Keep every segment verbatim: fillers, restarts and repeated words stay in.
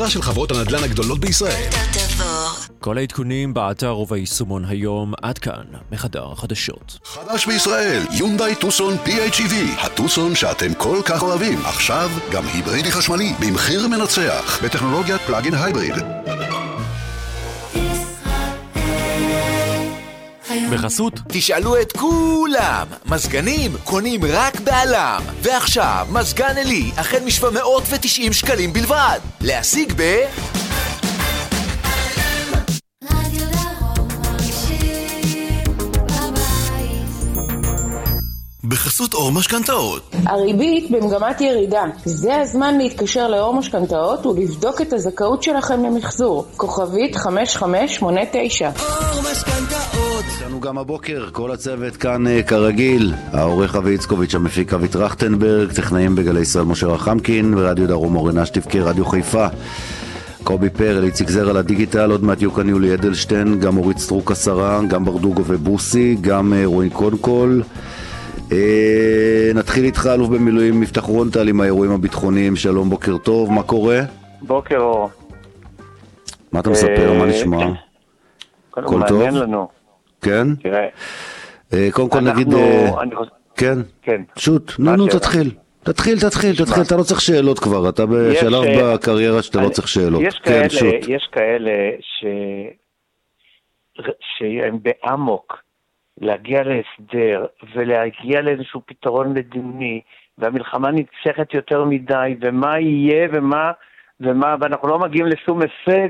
הבחירה של חברות הנדל"ן הגדולות בישראל. כל העדכונים באתר וביישומון היום. עד כאן מחדר החדשות. חדש בישראל, יונדאי טוסון פי אייץ' אי וי, הטוסון שאתם כל כך אוהבים. עכשיו גם היברידי חשמלי במחיר מנצח, בטכנולוגיית פלאגין הייבריד. בחסות תשאלו את כולם, מזגנים קונים רק בעלם. ועכשיו מזגן אלי החל מ-שבע מאות ותשעים שקלים בלבד, להשיג ב... בחסות אור משכנתאות. הריבית במגמת ירידה. זה הזמן להתקשר לאור משכנתאות ולבדוק את הזכאות שלכם למחזור. כוכבית חמש חמש שמונה תשע. אור משכנתאות. לנו גם הבוקר, כל הצוות כאן כרגיל. העורך אבי יצקוביץ', המפיק אבי טרכטנברג, טכנאים בגלי ישראל משה רחמקין, ברדיו דרום אורנה שתבקי, רדיו חיפה קובי פרל, איציק זר על הדיגיטל, עוד מעט יוקן יולי אדלשטיין, גם אורית סטרוק השרה, גם ברדוגו ובוסי, גם רועי קונקול. נתחיל איתך אלוף במילואים מפתח רונטל עם האירועים הביטחוניים. שלום, בוקר טוב, מה קורה? בוקר אור. מה אתה מספר, מה נשמע? כל טוב? מעניין לנו. כן? תראה. קודם כל נגיד... כן? כן. שוט, נו נו תתחיל. תתחיל, תתחיל, תתחיל, אתה לא צריך שאלות כבר, אתה בשלב בקריירה שאתה לא צריך שאלות. יש כאלה שהם בעמוק להגיע להסדר ולהגיע לאיזשהו פתרון מדיני, והמלחמה נצחת יותר מדי, ומה יהיה ומה, ומה, ואנחנו לא מגיעים לשום הישג,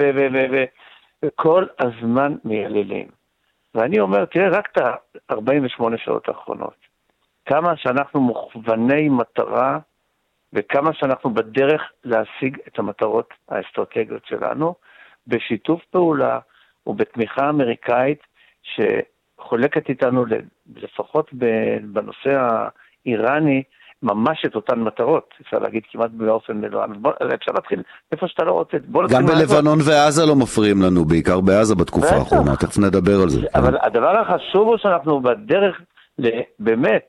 וכל הזמן מייללים. ואני אומר, תראה, רק את ה-ארבעים ושמונה שעות האחרונות, כמה שאנחנו מוכווני מטרה, וכמה שאנחנו בדרך להשיג את המטרות האסטרטגיות שלנו, בשיתוף פעולה ובתמיכה אמריקאית, ש... חולקת איתנו לפחות בנושא האיראני ממש את אותן מטרות, אפשר להגיד כמעט באופן מלוא. אפשר להתחיל איפה שאתה לא רוצה. גם בלבנון ועזה לא מפריעים לנו, בעיקר בעזה בתקופה האחרונה, תכף נדבר על זה. אבל הדבר החשוב הוא שאנחנו בדרך באמת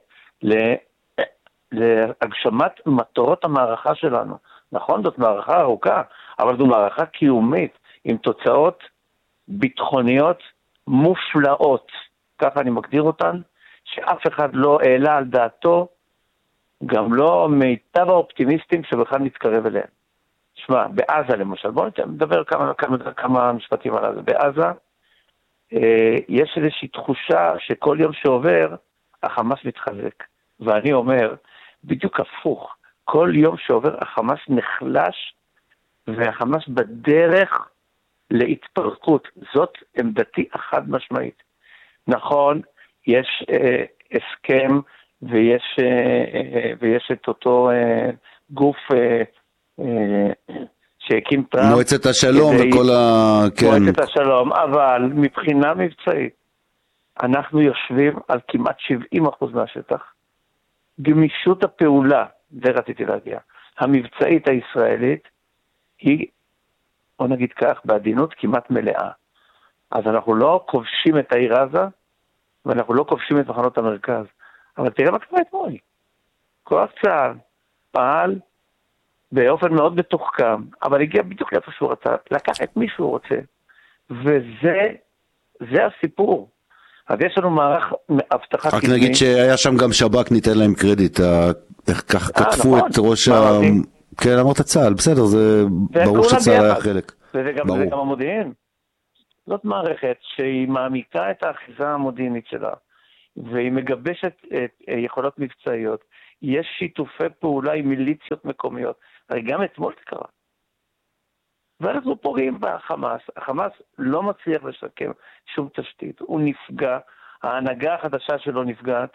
להגשמת מטרות המערכה שלנו. נכון, זאת מערכה ארוכה, אבל זו מערכה קיומית עם תוצאות ביטחוניות מופלאות. ככה אני מגדיר אותן, שאף אחד לא העלה על דעתו, גם לא מיטב האופטימיסטים שבכלל נתקרב אליהם. שמע, בעזה למשל, בואו נדבר כמה, כמה, כמה משפטים על זה. בעזה אה, יש איזושהי תחושה שכל יום שעובר, החמאס מתחזק. ואני אומר, בדיוק הפוך, כל יום שעובר החמאס נחלש, והחמאס בדרך להתפרקות. זאת עמדתי החד משמעית. נכון, יש אה, הסכם ויש, אה, אה, ויש את אותו אה, גוף אה, אה, שהקים טראמפ. מועצת השלום כדי, וכל ה... כן. מועצת השלום, אבל מבחינה מבצעית, אנחנו יושבים על כמעט שבעים אחוז מהשטח. גמישות הפעולה, זה רציתי להגיע, המבצעית הישראלית היא, בוא נגיד כך, בעדינות כמעט מלאה. אז אנחנו לא כובשים את העיר עזה, ואנחנו לא כובשים את מחנות המרכז. אבל תראה מה קרה אתמול. כוח צה"ל פעל באופן מאוד מתוחכם, אבל הגיע בדיוק לאיפה שהוא רצה, לקח את מי שהוא רוצה. וזה, זה הסיפור. אז יש לנו מערך אבטחה רק קדמי. נגיד שהיה שם גם שב"כ, ניתן להם קרדיט, איך כתפו את ראש ה... כן, אמרת צה"ל, בסדר, זה ברור שצה"ל היה חלק. וזה גם, זה גם המודיעין. זאת מערכת שהיא מעמיקה את האחיזה המודיעינית שלה, והיא מגבשת את יכולות מבצעיות. יש שיתופי פעולה עם מיליציות מקומיות. הרי גם אתמול זה קרה. ואנחנו פוגעים בחמאס. החמאס לא מצליח לשקם שום תשתית. הוא נפגע, ההנהגה החדשה שלו נפגעת,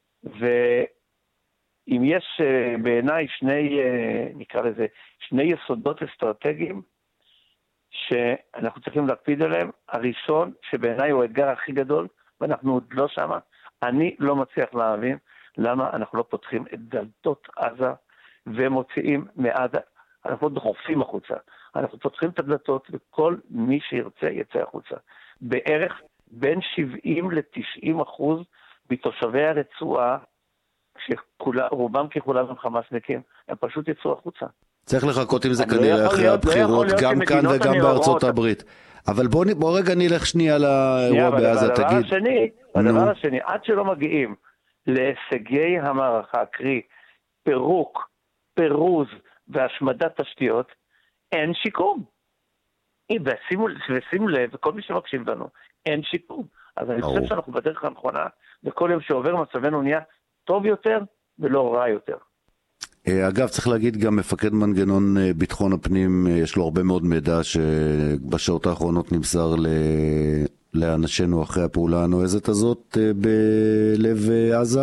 ואם יש בעיניי שני, נקרא לזה, שני יסודות אסטרטגיים, שאנחנו צריכים להקפיד עליהם, הראשון, שבעיניי הוא האתגר הכי גדול, ואנחנו עוד לא שמה, אני לא מצליח להבין למה אנחנו לא פותחים את דלתות עזה, ומוציאים מעזה, אנחנו דוחפים החוצה, אנחנו פותחים את הדלתות, וכל מי שירצה יצא החוצה. בערך בין שבעים לתשעים אחוז מתושבי הרצועה, שרובם ככולם הם חמאסניקים, הם פשוט יצאו החוצה. צריך לחכות עם זה אני לא כנראה יכול אחרי להיות- לא יכול הבחירות, להיות גם כאן שמדינות וגם הנאורות- בארצות הברית. אבל בוא, נ- בוא רגע נלך שנייה לאירוע שנייה, אבל בעזה, הדבר תגיד. השני, נו. הדבר השני, עד שלא מגיעים להישגי המערכה, קרי פירוק, פירוז והשמדת תשתיות, אין שיקום. ושימו, ושימו לב, וכל מי שמקשיב לנו, אין שיקום. אז אני חושב שאנחנו בדרך הנכונה, וכל יום שעובר מצבנו נהיה טוב יותר ולא רע יותר. אגב, צריך להגיד גם מפקד מנגנון ביטחון הפנים, יש לו הרבה מאוד מידע שבשעות האחרונות נמסר ל- לאנשינו אחרי הפעולה הנועזת הזאת בלב עזה,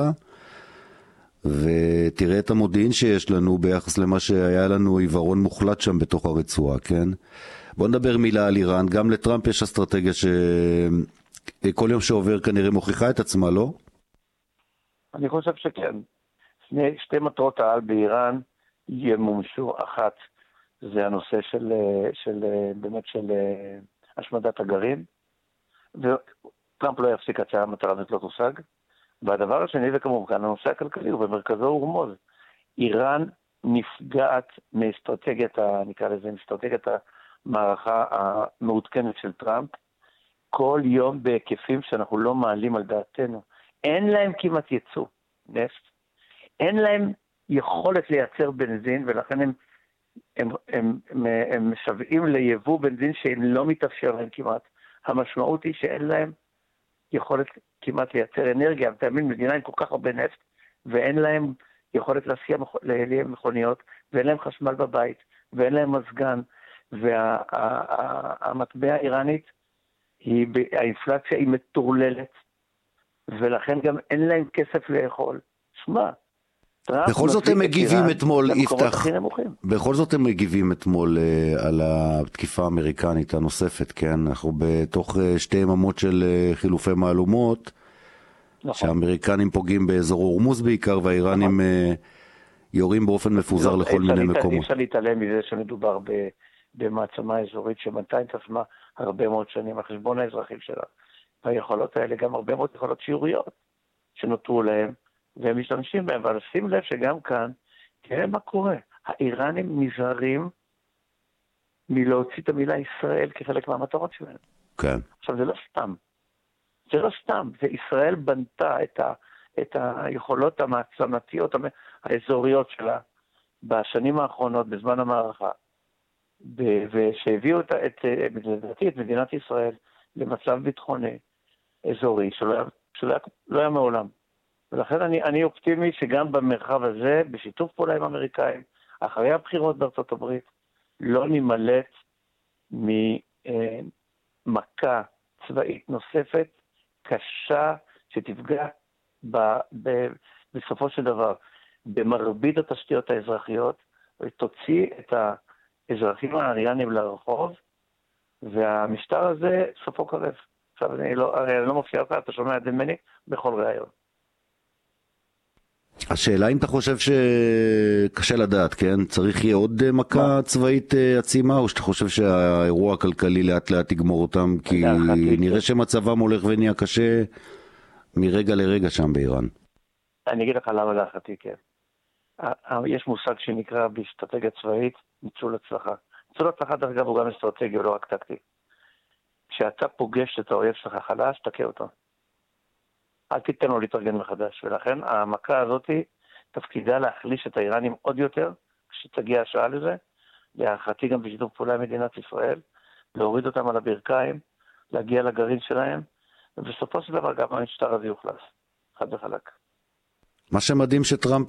ותראה את המודיעין שיש לנו ביחס למה שהיה לנו עיוורון מוחלט שם בתוך הרצועה, כן? בוא נדבר מילה על איראן, גם לטראמפ יש אסטרטגיה שכל יום שעובר כנראה מוכיחה את עצמה, לא? אני חושב שכן. שני, שתי מטרות העל באיראן ימומשו. אחת, זה הנושא של, של, באמת של השמדת הגרעין, וטראמפ לא יפסיק עד שהמטרה הזאת לא תושג. והדבר השני זה כמובן הנושא הכלכלי, ובמרכזו הוא רמוז. איראן נפגעת מאסטרטגיית, נקרא לזה, מאסטרטגיית המערכה המעודכנת של טראמפ, כל יום בהיקפים שאנחנו לא מעלים על דעתנו. אין להם כמעט ייצוא נפט, אין להם יכולת לייצר בנזין, ולכן הם, הם, הם, הם, הם משוועים ליבוא בנזין שלא מתאפשר להם כמעט. המשמעות היא שאין להם יכולת כמעט לייצר אנרגיה. אתה מבין, מדינה עם כל כך הרבה נפט, ואין להם יכולת להסיע מכוניות, ואין להם חשמל בבית, ואין להם מזגן, והמטבע האיראנית, היא, האינפלציה היא מטורללת, ולכן גם אין להם כסף לאכול. שמע, בכל זאת הם מגיבים אתמול, יפתח, בכל זאת הם מגיבים אתמול uh, על התקיפה האמריקנית הנוספת, כן? אנחנו בתוך uh, שתי יממות של uh, חילופי מהלומות, נכון. שהאמריקנים פוגעים באזור הורמוז בעיקר, והאיראנים נכון. uh, יורים באופן מפוזר לכל מיני מקומות. אי אפשר להתעלם מזה שמדובר ב, במעצמה אזורית שמנתה את עצמה הרבה מאוד שנים, על חשבון האזרחים שלה. והיכולות האלה גם הרבה מאוד יכולות שיוריות שנותרו להם, והם משתמשים בהם, אבל שים לב שגם כאן, תראה מה קורה. האיראנים נזהרים מלהוציא את המילה ישראל כחלק מהמטרות שלהם. כן. עכשיו, זה לא סתם. זה לא סתם. זה ישראל בנתה את, ה, את היכולות המעצמתיות האזוריות שלה בשנים האחרונות, בזמן המערכה, ושהביאו את, את, לדעתי, את מדינת ישראל למצב ביטחוני אזורי, שלא היה, שלא היה, לא היה מעולם. ולכן אני, אני אופטימי שגם במרחב הזה, בשיתוף פעולה עם האמריקאים, אחרי הבחירות בארצות הברית, לא נמלט ממכה צבאית נוספת, קשה, שתפגע ב, ב, בסופו של דבר במרבית התשתיות האזרחיות, ותוציא את האזרחים האריאנים לרחוב, והמשטר הזה סופו קרב. עכשיו אני לא, אני לא מופיע אותה, אתה שומע את זה ממני בכל ראיון. השאלה אם אתה חושב שקשה לדעת, כן? צריך יהיה עוד מכה צבאית עצימה, או שאתה חושב שהאירוע הכלכלי לאט לאט יגמור אותם, כי נראה שמצבם הולך ונהיה קשה מרגע לרגע שם באיראן. אני אגיד לך למה להחלטי, כן. יש מושג שנקרא באסטרטגיה צבאית ניצול הצלחה. ניצול הצלחה דרך אגב הוא גם אסטרטגי ולא רק טקטי. כשאתה פוגש את האויב שלך חלש, תקה אותו. אל תיתן לו להתארגן מחדש, ולכן המכה הזאת תפקידה להחליש את האיראנים עוד יותר, כשתגיע השעה לזה, להערכתי גם בשיתוף פעולה עם מדינת ישראל, להוריד אותם על הברכיים, להגיע לגרעין שלהם, ובסופו של דבר גם המשטר הזה יוחלס, חד וחלק. מה שמדהים שטראמפ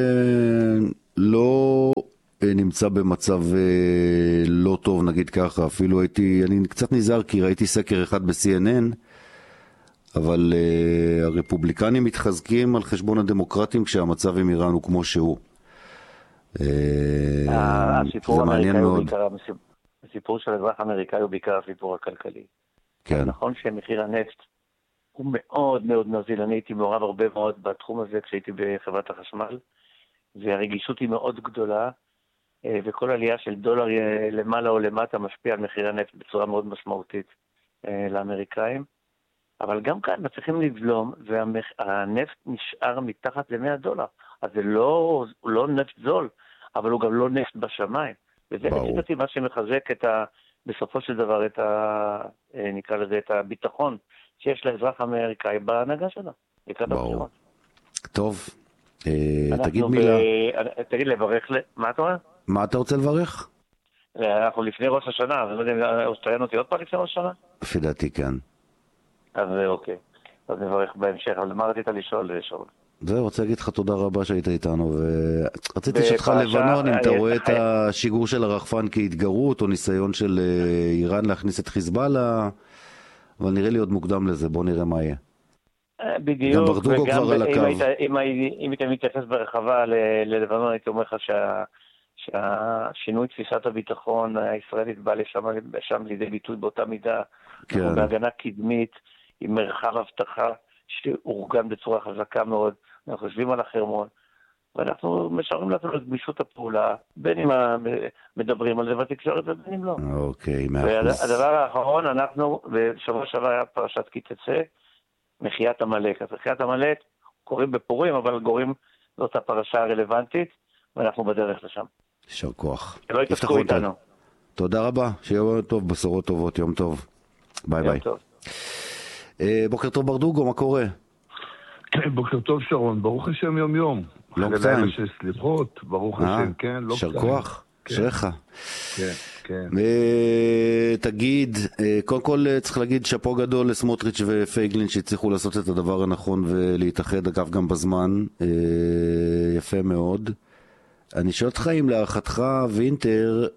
לא נמצא במצב לא טוב, נגיד ככה, אפילו הייתי, אני קצת נזהר כי ראיתי סקר אחד ב-סי אן אן, אבל uh, הרפובליקנים מתחזקים על חשבון הדמוקרטים כשהמצב עם איראן הוא כמו שהוא. Uh, הסיפור האמריקאי הוא בעיקר, הסיפור של אזרח אמריקאי הוא בעיקר הסיפור הכלכלי. כן. נכון שמחיר הנפט הוא מאוד מאוד נזיל, אני הייתי מעורב הרבה מאוד בתחום הזה כשהייתי בחברת החשמל, והרגישות היא מאוד גדולה, וכל עלייה של דולר למעלה או למטה משפיע על מחיר הנפט בצורה מאוד משמעותית לאמריקאים. אבל גם כאן מצליחים לבלום, והנפט נשאר מתחת ל-מאה דולר. אז זה לא, לא נפט זול, אבל הוא גם לא נפט בשמיים. וזה נציגתי מה שמחזק את ה, בסופו של דבר את ה, נקרא לזה, את הביטחון שיש לאזרח האמריקאי בהנהגה שלה. לקראת הבחירות. טוב, תגיד מילה. תגיד לברך, מה אתה אומר? מה אתה רוצה לברך? אנחנו לפני ראש השנה, אני לא יודע אם תראיין אותי עוד פעם לפני ראש השנה? לפי דעתי כן. אז אוקיי, אז נברך בהמשך, אבל מה רצית לשאול, שאול? זהו, רוצה להגיד לך תודה רבה שהיית איתנו, ורציתי שאתך לבנון, אם אתה רואה את השיגור של הרחפן כהתגרות, או ניסיון של איראן להכניס את חיזבאללה, אבל נראה לי עוד מוקדם לזה, בוא נראה מה יהיה. בדיוק, גם ברדוגו כבר על הקו. אם היית מתייחס ברחבה ללבנון, הייתי אומר לך שהשינוי תפיסת הביטחון הישראלית בא לשם לידי ביטוי באותה מידה, אנחנו בהגנה קדמית, עם מרחב הבטחה שאורגן בצורה חזקה מאוד, אנחנו חושבים על החרמון, ואנחנו משארים לנו את גמישות הפעולה, בין אם מדברים על זה בתקשורת ובין אם לא. אוקיי, מאה אחוז. והדבר האחרון, אנחנו, בשבוע שעבר היה פרשת כי תצא, מחיית המלאק. אז מחיית המלאק קוראים בפורים, אבל קוראים זאת הפרשה הרלוונטית, ואנחנו בדרך לשם. יישר כוח. שלא יתעסקו איתנו. תודה רבה, שיהיה טוב, בשורות טובות, יום טוב. ביי ביי. בוקר טוב ברדוגו, מה קורה? בוקר טוב שרון, ברוך השם יום יום. לא קציים. של סליחות, ברוך השם, כן, לא קציים. יישר כוח, שלך. כן, כן. תגיד, קודם כל צריך להגיד שפו גדול לסמוטריץ' ופייגלין שהצליחו לעשות את הדבר הנכון ולהתאחד, אגב גם בזמן, יפה מאוד. אני שואל אותך אם להערכתך וינטר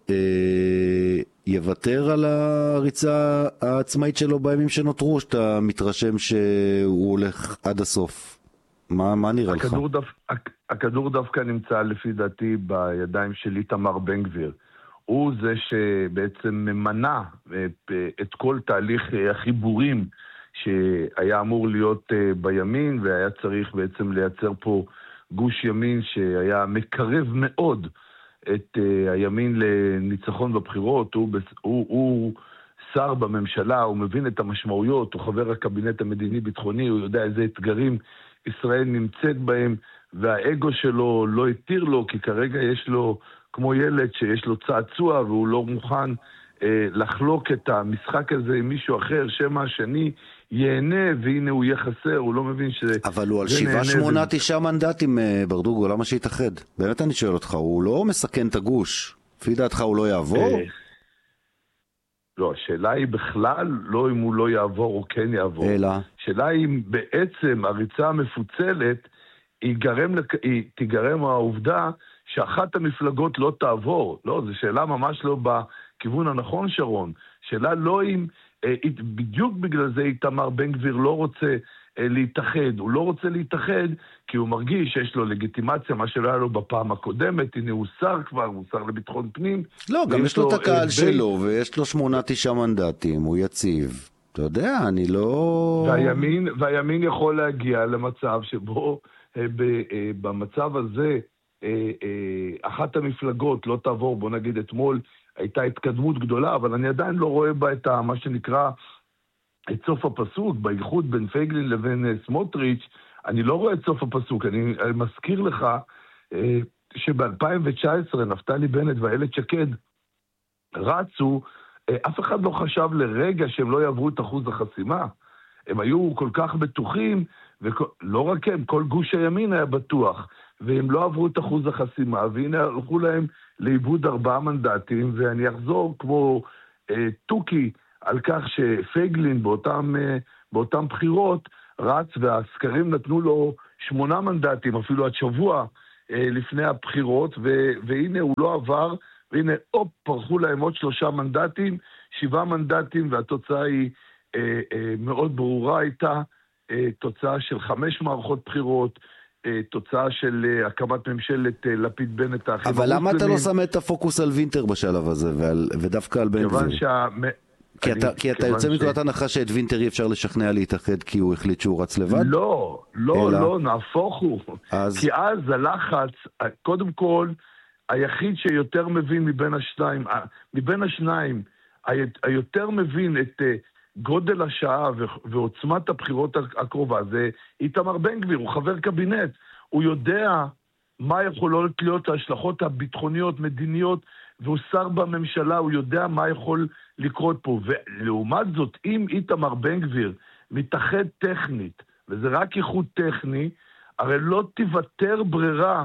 יוותר על הריצה העצמאית שלו בימים שנותרו, שאתה מתרשם שהוא הולך עד הסוף. מה, מה נראה לך? הכדור, דו, הכדור דווקא נמצא לפי דעתי בידיים של איתמר בן גביר. הוא זה שבעצם ממנע את כל תהליך החיבורים שהיה אמור להיות בימין, והיה צריך בעצם לייצר פה גוש ימין שהיה מקרב מאוד את uh, הימין לניצחון בבחירות. הוא, הוא, הוא שר בממשלה, הוא מבין את המשמעויות, הוא חבר הקבינט המדיני-ביטחוני, הוא יודע איזה אתגרים ישראל נמצאת בהם, והאגו שלו לא התיר לו, כי כרגע יש לו כמו ילד שיש לו צעצוע, והוא לא מוכן uh, לחלוק את המשחק הזה עם מישהו אחר, שמה השני ייהנה, והנה הוא יהיה חסר, הוא לא מבין ש... אבל הוא על שבעה, שמונה, תשעה מנדטים, ברדוגו, למה שיתאחד? באמת אני שואל אותך, הוא לא מסכן את הגוש, לפי דעתך הוא לא יעבור? לא, השאלה היא בכלל לא אם הוא לא יעבור או כן יעבור. אלא? השאלה היא אם בעצם הריצה המפוצלת, היא תיגרם העובדה שאחת המפלגות לא תעבור. לא, זו שאלה ממש לא בכיוון הנכון, שרון. שאלה לא אם... בדיוק בגלל זה איתמר בן גביר לא רוצה להתאחד. הוא לא רוצה להתאחד כי הוא מרגיש שיש לו לגיטימציה, מה שלא היה לו בפעם הקודמת. הנה הוא שר כבר, הוא שר לביטחון פנים. לא, גם יש לו את הקהל שלו, ויש לו שמונה, תשעה מנדטים, הוא יציב. אתה יודע, אני לא... והימין, והימין יכול להגיע למצב שבו במצב הזה אחת המפלגות לא תעבור, בוא נגיד אתמול, הייתה התקדמות גדולה, אבל אני עדיין לא רואה בה את מה שנקרא את סוף הפסוק, בייחוד בין פייגלין לבין סמוטריץ', אני לא רואה את סוף הפסוק. אני מזכיר לך שב-אלפיים תשע עשרה נפתלי בנט ואיילת שקד רצו, אף אחד לא חשב לרגע שהם לא יעברו את אחוז החסימה. הם היו כל כך בטוחים, ולא רק הם, כל גוש הימין היה בטוח, והם לא עברו את אחוז החסימה, והנה הלכו להם לאיבוד ארבעה מנדטים, ואני אחזור כמו אה, טוקי על כך שפייגלין באותם, אה, באותם בחירות רץ, והסקרים נתנו לו שמונה מנדטים, אפילו עד שבוע אה, לפני הבחירות, ו, והנה הוא לא עבר, והנה אופ, פרחו להם עוד שלושה מנדטים, שבעה מנדטים, והתוצאה היא אה, אה, מאוד ברורה הייתה, אה, תוצאה של חמש מערכות בחירות, תוצאה של הקמת ממשלת לפיד בנט האחים. אבל למה אתה לא שם את הפוקוס על וינטר בשלב הזה, ודווקא על בן גביר? כי אתה יוצא מנקודת הנחה שאת וינטר אי אפשר לשכנע להתאחד כי הוא החליט שהוא רץ לבד? לא, לא, לא, נהפוך הוא. כי אז הלחץ, קודם כל, היחיד שיותר מבין מבין השניים, מבין השניים, היותר מבין את גודל השעה ועוצמת הבחירות הקרובה, זה איתמר בן גביר, הוא חבר קבינט, הוא יודע מה יכולות להיות ההשלכות הביטחוניות, מדיניות, והוא שר בממשלה, הוא יודע מה יכול לקרות פה. ולעומת זאת, אם איתמר בן גביר מתאחד טכנית, וזה רק איחוד טכני, הרי לא תיוותר ברירה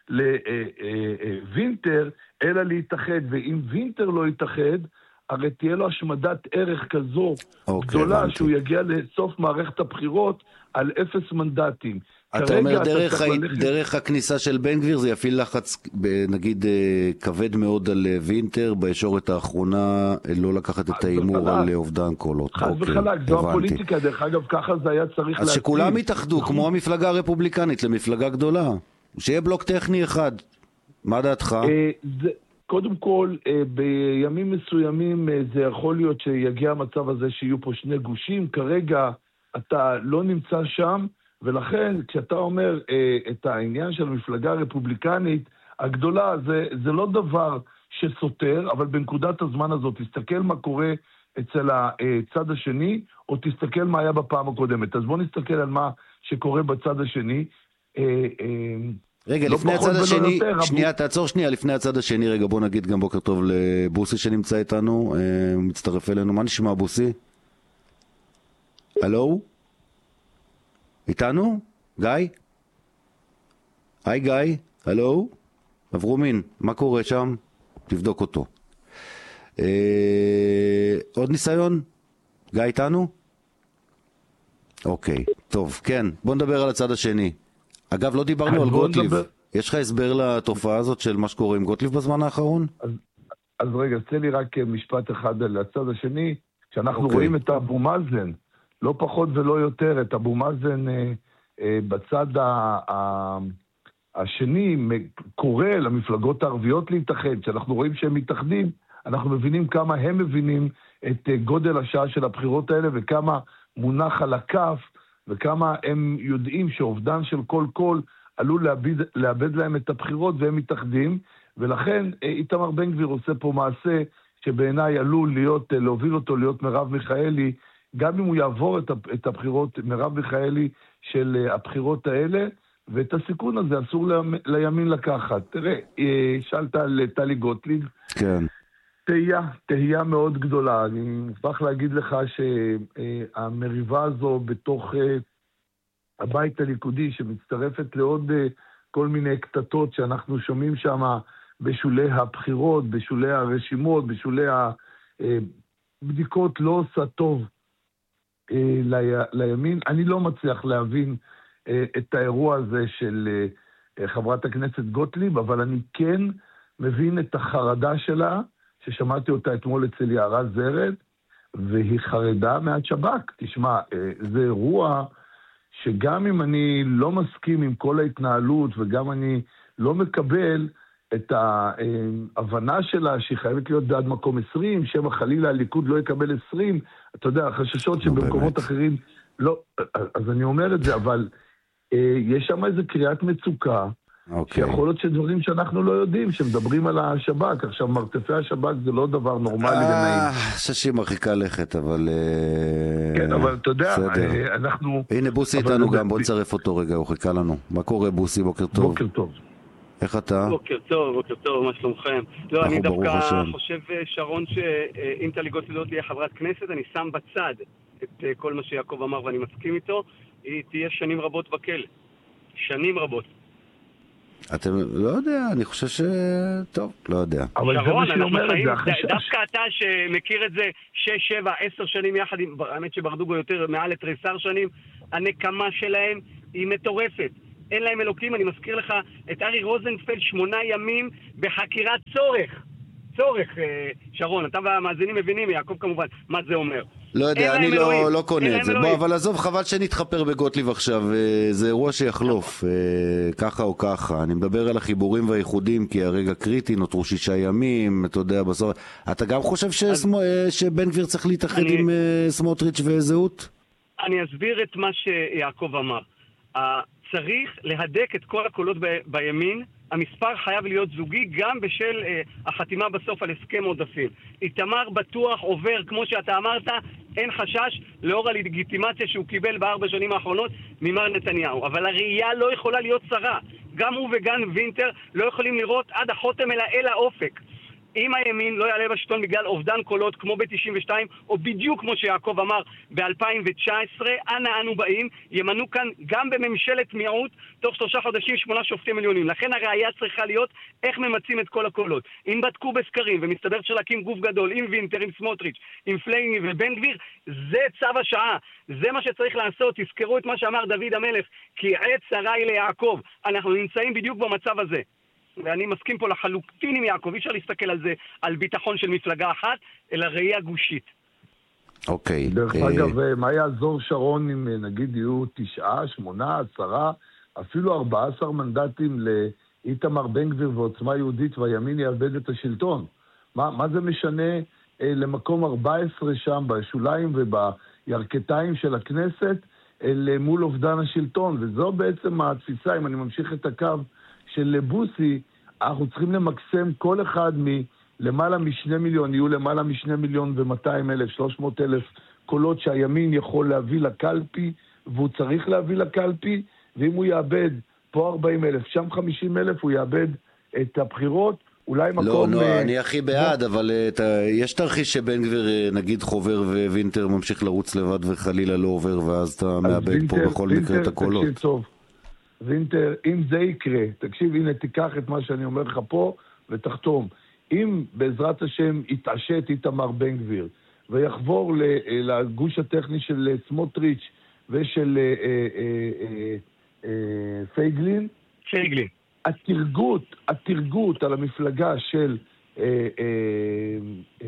לווינטר, אלא להתאחד. ואם וינטר לא יתאחד, הרי תהיה לו השמדת ערך כזו okay, גדולה, הבנתי. שהוא יגיע לסוף מערכת הבחירות על אפס מנדטים. אתה אומר דרך, ה... ללכת... דרך הכניסה של בן גביר זה יפעיל לחץ נגיד כבד מאוד על וינטר בישורת האחרונה לא לקחת את האימור על אובדן קולות. חד אוקיי, וחלק, זו הבנתי. הפוליטיקה, דרך אגב ככה זה היה צריך להציב. אז שכולם יתאחדו כמו המפלגה הרפובליקנית למפלגה גדולה, שיהיה בלוק טכני אחד. מה דעתך? זה... קודם כל, בימים מסוימים זה יכול להיות שיגיע המצב הזה שיהיו פה שני גושים. כרגע אתה לא נמצא שם, ולכן כשאתה אומר את העניין של המפלגה הרפובליקנית הגדולה, זה, זה לא דבר שסותר, אבל בנקודת הזמן הזאת תסתכל מה קורה אצל הצד השני, או תסתכל מה היה בפעם הקודמת. אז בוא נסתכל על מה שקורה בצד השני. רגע, לא לפני הצד השני, יותר, שנייה, תעצור שנייה, לפני הצד השני, רגע, בוא נגיד גם בוקר טוב לבוסי שנמצא איתנו, הוא מצטרף אלינו. מה נשמע, בוסי? הלו? איתנו? גיא? היי גיא, הלו? עברו מין, מה קורה שם? תבדוק אותו. אה, עוד ניסיון? גיא איתנו? אוקיי, טוב, כן, בוא נדבר על הצד השני. אגב, לא דיברנו על גוטליב. נדבר... יש לך הסבר לתופעה הזאת של מה שקורה עם גוטליב בזמן האחרון? אז, אז רגע, צא לי רק משפט אחד על הצד השני, שאנחנו אוקיי. רואים את אבו מאזן, לא פחות ולא יותר, את אבו מאזן אה, אה, בצד ה, ה, השני, קורא למפלגות הערביות להתאחד, שאנחנו רואים שהם מתאחדים, אנחנו מבינים כמה הם מבינים את אה, גודל השעה של הבחירות האלה, וכמה מונח על הכף, וכמה הם יודעים שאובדן של כל קול עלול לאבד, לאבד להם את הבחירות, והם מתאחדים, ולכן איתמר בן גביר עושה פה מעשה שבעיניי עלול להיות, להוביל אותו להיות מרב מיכאלי, גם אם הוא יעבור את הבחירות, מרב מיכאלי של הבחירות האלה, ואת הסיכון הזה אסור לימין לקחת. תראה, שאלת על טלי גוטליב. כן. תהייה, תהייה מאוד גדולה. אני מוכרח להגיד לך שהמריבה הזו בתוך הבית הליכודי, שמצטרפת לעוד כל מיני קטטות שאנחנו שומעים שם בשולי הבחירות, בשולי הרשימות, בשולי הבדיקות, לא עושה טוב לימין. אני לא מצליח להבין את האירוע הזה של חברת הכנסת גוטליב, אבל אני כן מבין את החרדה שלה, ששמעתי אותה אתמול אצל יערה זרד, והיא חרדה מעט שב"כ. תשמע, זה אירוע שגם אם אני לא מסכים עם כל ההתנהלות, וגם אני לא מקבל את ההבנה שלה שהיא חייבת להיות עד מקום עשרים, שמא חלילה הליכוד לא יקבל עשרים, אתה יודע, החששות שבמקומות אחרים לא, אז אני אומר את זה, אבל יש שם איזו קריאת מצוקה, Okay. שיכול להיות שדברים שאנחנו לא יודעים, שמדברים על השב"כ. עכשיו, מרתפי השב"כ זה לא דבר נורמלי ונעים. ששי מרחיקה לכת, אבל... כן, אבל אתה יודע, אנחנו... הנה בוסי איתנו גם, בוא נצרף אותו רגע, הוא חיכה לנו. מה קורה בוסי? בוקר טוב. בוקר טוב. איך אתה? בוקר טוב, בוקר טוב, מה שלומכם? לא, אני דווקא חושב, שרון, שאם טלי גוטליב לא תהיה חברת כנסת, אני שם בצד את כל מה שיעקב אמר ואני מסכים איתו, היא תהיה שנים רבות בכלא. שנים רבות. אתם, לא יודע, אני חושב ש... טוב, לא יודע. שרון, אנחנו חיים, דווקא אתה שמכיר את זה שש, שבע, עשר שנים יחד עם, האמת שברדוגו יותר מעל לתריסר שנים, הנקמה שלהם היא מטורפת. אין להם אלוקים, אני מזכיר לך את ארי רוזנפלד שמונה ימים בחקירת צורך. צורך, שרון, אתה והמאזינים מבינים, יעקב כמובן, מה זה אומר. לא יודע, אני לא, לא קונה את זה. בוא, אבל עזוב, חבל שנתחפר בגוטליב עכשיו. זה אירוע שיחלוף, ככה או ככה. אני מדבר על החיבורים והייחודים, כי הרגע קריטי, נותרו שישה ימים, אתה יודע, בסוף... אתה גם חושב שבן גביר צריך להתאחד עם סמוטריץ' וזהות? אני אסביר את מה שיעקב אמר. צריך להדק את כל הקולות בימין, המספר חייב להיות זוגי גם בשל אה, החתימה בסוף על הסכם עודפים. איתמר בטוח עובר, כמו שאתה אמרת, אין חשש לאור הלגיטימציה שהוא קיבל בארבע שנים האחרונות ממר נתניהו. אבל הראייה לא יכולה להיות צרה, גם הוא וגם וינטר לא יכולים לראות עד החותם אלא אל האופק. אם הימין לא יעלה בשלטון בגלל אובדן קולות כמו ב-תשעים ושתיים, או בדיוק כמו שיעקב אמר ב-אלפיים תשע עשרה, אנה אנו באים, ימנו כאן גם בממשלת מיעוט תוך שלושה חודשים שמונה שופטים עליונים. לכן הראייה צריכה להיות איך ממצים את כל הקולות. אם בדקו בסקרים ומסתבר שלהקים גוף גדול עם וינטר, עם סמוטריץ', עם פלייני ובן גביר, זה צו השעה. זה מה שצריך לעשות. תזכרו את מה שאמר דוד המלך, כי עת צרה היא ליעקב. אנחנו נמצאים בדיוק במצב הזה. ואני מסכים פה לחלוטין עם יעקב, אי אפשר להסתכל על זה, על ביטחון של מפלגה אחת, אלא ראייה גושית. אוקיי. דרך אגב, מה יעזור שרון אם נגיד יהיו תשעה, שמונה, עשרה, אפילו ארבעה עשר מנדטים לאיתמר בן גביר ועוצמה יהודית והימין יאבד את השלטון? מה, מה זה משנה אה, למקום ארבע עשרה שם, בשוליים ובירכתיים של הכנסת, אל מול אובדן השלטון? וזו בעצם התפיסה, אם אני ממשיך את הקו, של בוסי, אנחנו צריכים למקסם כל אחד מלמעלה משני מיליון, יהיו למעלה משני מיליון ומאתיים אלף, שלוש מאות אלף קולות שהימין יכול להביא לקלפי, והוא צריך להביא לקלפי, ואם הוא יאבד פה ארבעים אלף, שם חמישים אלף, הוא יאבד את הבחירות, אולי מקום... לא, לא, אני הכי בעד, אבל יש תרחיש שבן גביר נגיד חובר ווינטר ממשיך לרוץ לבד וחלילה לא עובר, ואז אתה מאבד פה בכל מקרה את הקולות. תקשיב טוב. וינטר, אם זה יקרה, תקשיב, הנה תיקח את מה שאני אומר לך פה ותחתום. אם בעזרת השם יתעשת איתמר בן גביר ויחבור לגוש הטכני של סמוטריץ' ושל אה, אה, אה, אה, פייגלין, פייגלין. התרגות, התרגות על המפלגה של אה, אה, אה,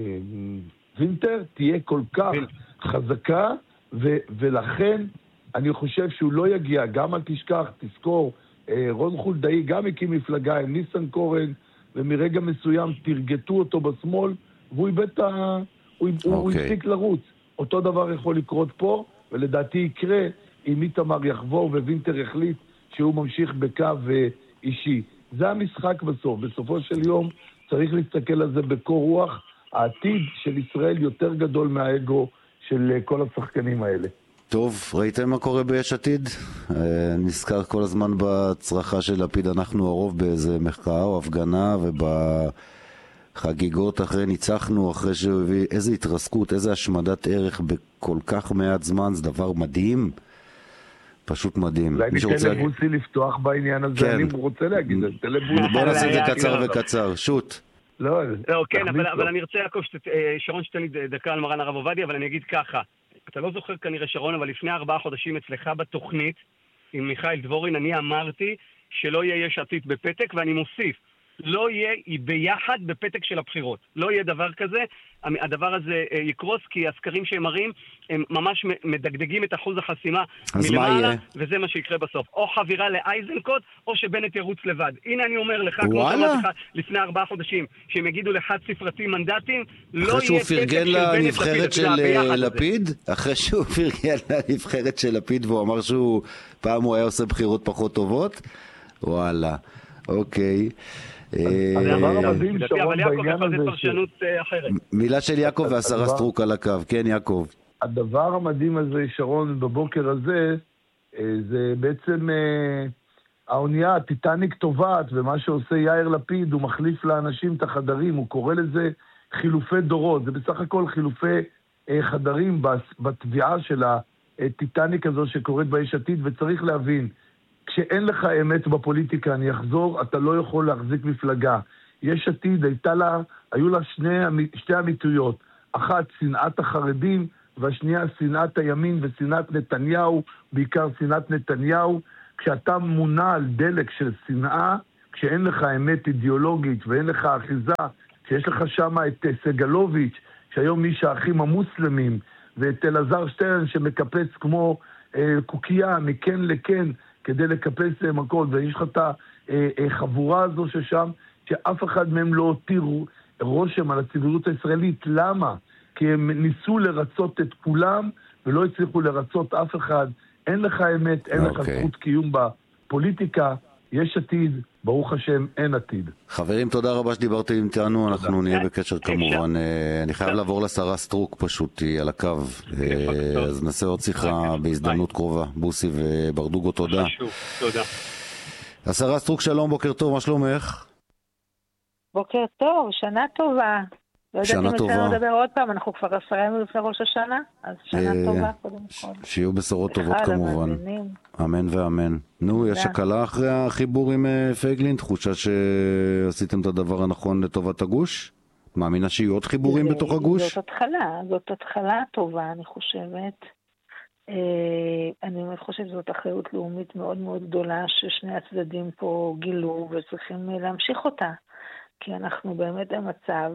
וינטר תהיה כל כך חזקה, ו, ולכן אני חושב שהוא לא יגיע, גם אל תשכח, תזכור, רון חולדאי גם הקים מפלגה עם ניסן קורן, ומרגע מסוים תרגטו אותו בשמאל, והוא איבד ה... הוא, okay. הוא הפסיק לרוץ. אותו דבר יכול לקרות פה, ולדעתי יקרה אם איתמר יחבור ווינטר יחליט שהוא ממשיך בקו אישי. זה המשחק בסוף. בסופו של יום צריך להסתכל על זה בקור רוח. העתיד של ישראל יותר גדול מהאגו של כל השחקנים האלה. טוב, ראיתם מה קורה ביש עתיד? נזכר כל הזמן בצרחה של לפיד אנחנו הרוב באיזה מחקר או הפגנה, ובחגיגות אחרי ניצחנו, אחרי שהוא הביא איזה התרסקות, איזה השמדת ערך בכל כך מעט זמן, זה דבר מדהים, פשוט מדהים. אולי ניתן לבוסי לפתוח בעניין הזה, כן. אני רוצה להגיד, בוא נעשה את זה קצר וקצר, שוט. לא, לא כן, אבל, אבל אני רוצה, יעקב, שת, שרון שתן לי דקה על מרן הרב עובדיה, אבל אני אגיד ככה, אתה לא זוכר כנראה שרון, אבל לפני ארבעה חודשים אצלך בתוכנית עם מיכאל דבורין, אני אמרתי שלא יהיה יש עתיד בפתק, ואני מוסיף, לא יהיה ביחד בפתק של הבחירות. לא יהיה דבר כזה, הדבר הזה יקרוס, כי הסקרים שהם מראים, הם ממש מדגדגים את אחוז החסימה מלמעלה, וזה מה שיקרה בסוף. או חבירה לאייזנקוט, או שבנט ירוץ לבד. הנה אני אומר לך, כמו שאמרתי לך לפני ארבעה חודשים, שהם יגידו לחד ספרתי מנדטים, לא יהיה פתק של בנט של לפיד, אחרי שהוא פרגן לנבחרת של לפיד, והוא אמר שהוא פעם הוא היה עושה בחירות פחות טובות, וואלה, אוקיי. אבל יעקב יכול זה פרשנות אחרת. מילה של יעקב והשרה סטרוק על הקו. כן, יעקב. הדבר המדהים הזה, שרון, בבוקר הזה, זה בעצם האונייה, הטיטניק טובעת, ומה שעושה יאיר לפיד, הוא מחליף לאנשים את החדרים, הוא קורא לזה חילופי דורות. זה בסך הכל חילופי חדרים בתביעה של הטיטניק הזו שקורית ביש עתיד, וצריך להבין, כשאין לך אמת בפוליטיקה, אני אחזור, אתה לא יכול להחזיק מפלגה. יש עתיד, הייתה לה, היו לה שני, שתי אמיתויות. אחת, שנאת החרדים, והשנייה, שנאת הימין ושנאת נתניהו, בעיקר שנאת נתניהו. כשאתה מונע על דלק של שנאה, כשאין לך אמת אידיאולוגית ואין לך אחיזה, כשיש לך שם את סגלוביץ', שהיום מי שהאחים המוסלמים, ואת אלעזר שטרן שמקפץ כמו אה, קוקייה מכן לכן, כדי לקפץ מכות, ויש לך את החבורה הזו ששם, שאף אחד מהם לא הותיר רושם על הציבוריות הישראלית. למה? כי הם ניסו לרצות את כולם, ולא הצליחו לרצות אף אחד. אין לך אמת, אין לך זכות קיום בפוליטיקה. יש עתיד, ברוך השם, אין עתיד. חברים, תודה רבה שדיברתם איתנו, אנחנו נהיה בקשר כמובן. אני חייב לעבור לשרה סטרוק פשוט, היא על הקו, אז נעשה עוד שיחה בהזדמנות קרובה. בוסי וברדוגו, תודה. תודה. השרה סטרוק, שלום, בוקר טוב, מה שלומך? בוקר טוב, שנה טובה. לא יודעת אם אצלנו לדבר עוד פעם, אנחנו כבר עשרה ימים לפני ראש השנה, אז שנה טובה קודם כל. שיהיו בשורות טובות כמובן. אמן ואמן. נו, יש הקלה אחרי החיבור עם פייגלין? תחושה שעשיתם את הדבר הנכון לטובת הגוש? מאמינה שיהיו עוד חיבורים בתוך הגוש? זאת התחלה, זאת התחלה טובה, אני חושבת. אני חושבת שזאת אחריות לאומית מאוד מאוד גדולה, ששני הצדדים פה גילו וצריכים להמשיך אותה. כי אנחנו באמת במצב,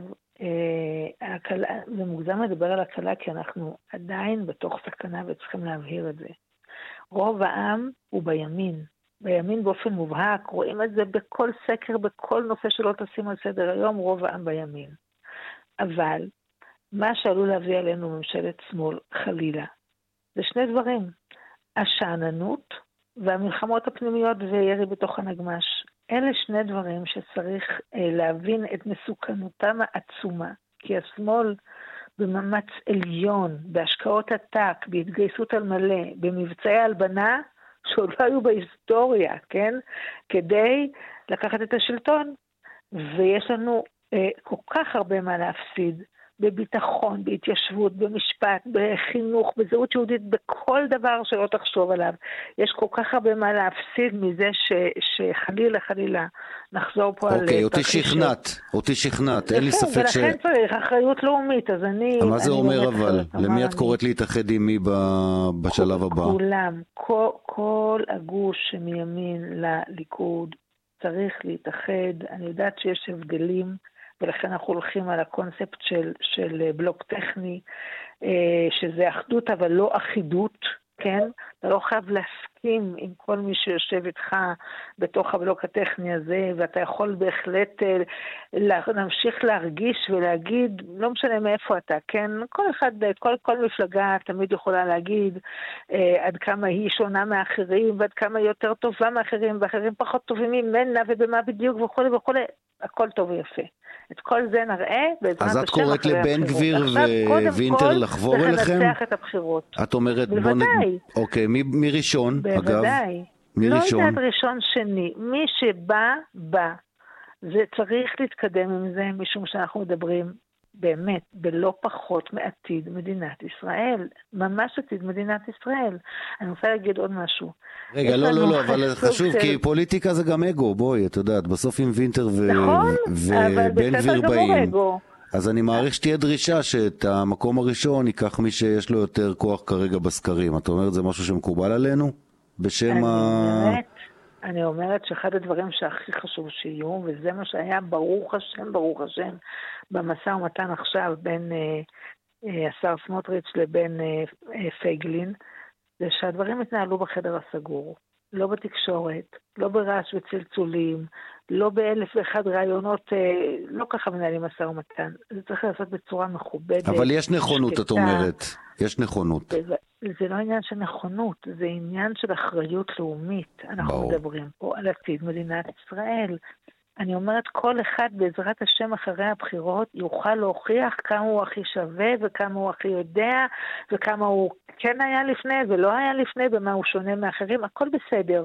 זה מוגזם לדבר על הקלה, כי אנחנו עדיין בתוך סכנה וצריכים להבהיר את זה. רוב העם הוא בימין. בימין באופן מובהק, רואים את זה בכל סקר, בכל נושא שלא תשים על סדר היום, רוב העם בימין. אבל מה שעלול להביא עלינו ממשלת שמאל, חלילה, זה שני דברים. השעננות והמלחמות הפנימיות וירי בתוך הנגמש. אלה שני דברים שצריך אה, להבין את מסוכנותם העצומה. כי השמאל במאמץ עליון, בהשקעות עתק, בהתגייסות על מלא, במבצעי הלבנה, שעוד לא היו בהיסטוריה, כן? כדי לקחת את השלטון. ויש לנו אה, כל כך הרבה מה להפסיד. בביטחון, בהתיישבות, במשפט, בחינוך, בזהות יהודית, בכל דבר שלא תחשוב עליו. יש כל כך הרבה מה להפסיד מזה ש, שחלילה, חלילה, נחזור פה על... אוקיי, אותי שכנעת, אותי שכנעת, אין לי ספק ש... ולכן צריך אחריות לאומית, אז אני... מה זה אומר אבל? למי את קוראת להתאחד עם מי בשלב הבא? כולם, כל, כל הגוש מימין לליכוד צריך להתאחד. אני יודעת שיש הבדלים, ולכן אנחנו הולכים על הקונספט של, של בלוק טכני, שזה אחדות אבל לא אחידות, כן? אתה לא חייב להסכים עם כל מי שיושב איתך בתוך הבלוק הטכני הזה, ואתה יכול בהחלט להמשיך להרגיש ולהגיד, לא משנה מאיפה אתה, כן? כל אחד, כל, כל מפלגה תמיד יכולה להגיד עד כמה היא שונה מאחרים, ועד כמה היא יותר טובה מאחרים, ואחרים פחות טובים ממנה, ובמה בדיוק וכו' וכו', הכל טוב ויפה. את כל זה נראה בעזרת השם. אז את קוראת לבן גביר ווינטר לחבור אליכם? צריך לנצח את הבחירות. את אומרת, בוודאי. אוקיי, מי ראשון, אגב? בוודאי. מי ראשון? לא יודעת ראשון שני. מי שבא, בא. זה צריך להתקדם עם זה, משום שאנחנו מדברים באמת בלא פחות מעתיד מדינת ישראל. ממש עתיד מדינת ישראל. אני רוצה להגיד עוד משהו. רגע, לא, לא, לא, אבל חשוב, של... כי פוליטיקה זה גם אגו, בואי, את יודעת, בסוף עם וינטר ו... נכון, ובן גביר באים. אז אני מעריך שתהיה דרישה שאת המקום הראשון ייקח מי שיש לו יותר כוח כרגע בסקרים. את אומרת, זה משהו שמקובל עלינו? בשם אני ה... אומרת, אני אומרת שאחד הדברים שהכי חשוב שיהיו, וזה מה שהיה ברוך השם, ברוך השם, במשא ומתן עכשיו בין אה, אה, השר סמוטריץ' לבין אה, אה, פייגלין, זה שהדברים התנהלו בחדר הסגור, לא בתקשורת, לא ברעש וצלצולים, לא באלף ואחד רעיונות, אה, לא ככה מנהלים משא ומתן. זה צריך לעשות בצורה מכובדת. אבל יש נכונות, שקטה. את אומרת. יש נכונות. זה, זה לא עניין של נכונות, זה עניין של אחריות לאומית. אנחנו ברור. מדברים פה על עתיד מדינת ישראל. אני אומרת, כל אחד בעזרת השם אחרי הבחירות יוכל להוכיח כמה הוא הכי שווה וכמה הוא הכי יודע וכמה הוא כן היה לפני ולא היה לפני, במה הוא שונה מאחרים, הכל בסדר.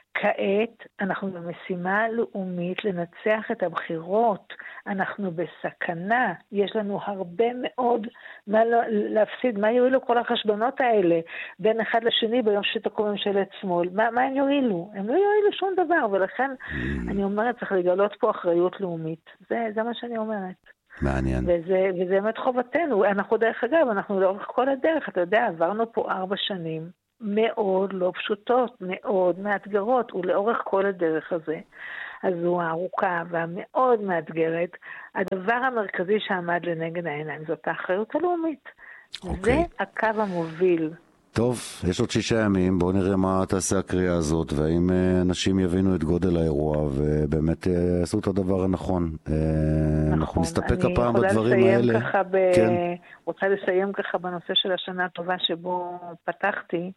כעת אנחנו במשימה לאומית לנצח את הבחירות, אנחנו בסכנה, יש לנו הרבה מאוד מה להפסיד, מה יועילו כל החשבונות האלה בין אחד לשני ביום שתקום ממשלת שמאל, מה, מה הם יועילו? הם לא יועילו שום דבר, ולכן אני אומרת, צריך לגלות פה אחריות לאומית, זה, זה מה שאני אומרת. מעניין. וזה, וזה באמת חובתנו, אנחנו דרך אגב, אנחנו לאורך כל הדרך, אתה יודע, עברנו פה ארבע שנים, מאוד לא פשוטות, מאוד מאתגרות, ולאורך כל הדרך הזה, הזו הארוכה והמאוד מאתגרת, הדבר המרכזי שעמד לנגד העיניים, זאת האחריות הלאומית. Okay. זה הקו המוביל. טוב, יש עוד שישה ימים, בואו נראה מה תעשה הקריאה הזאת, והאם אנשים יבינו את גודל האירוע, ובאמת יעשו את הדבר הנכון. נכון. אנחנו נסתפק הפעם בדברים האלה. ב... כן. רוצה לסיים ככה בנושא של השנה הטובה שבו פתחתי.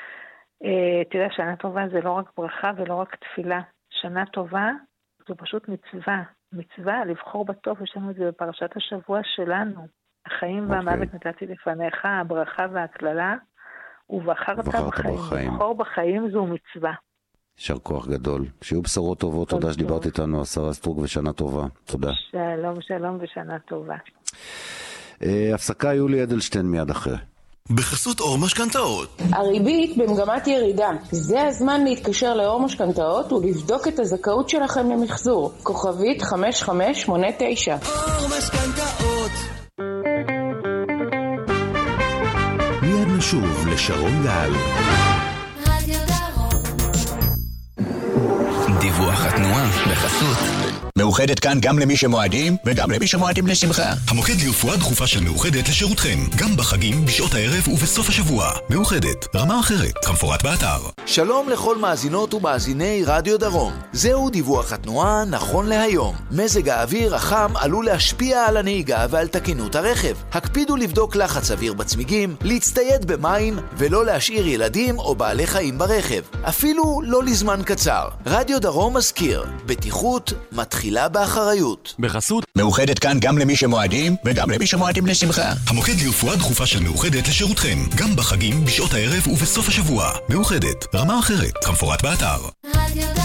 תראה, שנה טובה זה לא רק ברכה ולא רק תפילה. שנה טובה זו פשוט מצווה. מצווה לבחור בטוב, יש לנו את זה בפרשת השבוע שלנו. החיים okay. והמוות נתתי לפניך, הברכה והכללה. ובחרת בחיים. בחיים. לבחור בחיים זו מצווה. יישר כוח גדול. שיהיו בשורות טובות, תודה שדיברת איתנו, השרה סטרוק, ושנה טובה. תודה. שלום, שלום ושנה טובה. הפסקה, יולי אדלשטיין מיד אחרי. בחסות אור משכנתאות. הריבית במגמת ירידה. זה הזמן להתקשר לאור משכנתאות ולבדוק את הזכאות שלכם למחזור. כוכבית חמש חמש שמונה תשע. אור משכנתאות. מיד נשוב לשרון גל. דיווח התנועה בחסות מאוחדת כאן גם למי שמועדים וגם למי שמועדים לשמחה. המוקד לרפואה דחופה של מאוחדת לשירותכם, גם בחגים, בשעות הערב ובסוף השבוע. מאוחדת, רמה אחרת, כמפורט באתר. שלום לכל מאזינות ומאזיני רדיו דרום. זהו דיווח התנועה נכון להיום. מזג האוויר החם עלול להשפיע על הנהיגה ועל תקינות הרכב. הקפידו לבדוק לחץ אוויר בצמיגים, להצטייד במים ולא להשאיר ילדים או בעלי חיים ברכב. אפילו לא לזמן קצר. רדיו דרום מזכיר, בטיחות מתחילה באחריות. בחסות מאוחדת כאן גם למי שמועדים וגם למי שמועדים לשמחה. המוקד לרפואה דחופה של מאוחדת לשירותכם, גם בחגים, בשעות הערב ובסוף השבוע. מאוחדת, רמה אחרת, כמפורט באתר.